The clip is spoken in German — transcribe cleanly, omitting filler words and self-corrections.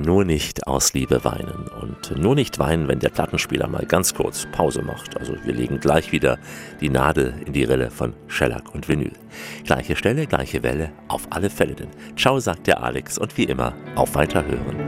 nur nicht aus Liebe weinen. Und nur nicht weinen, wenn der Plattenspieler mal ganz kurz Pause macht. Also wir legen gleich wieder die Nadel in die Rille von Shellac und Vinyl. Gleiche Stelle, gleiche Welle, auf alle Fälle denn. Ciao, sagt der Alex und wie immer, auf Weiterhören.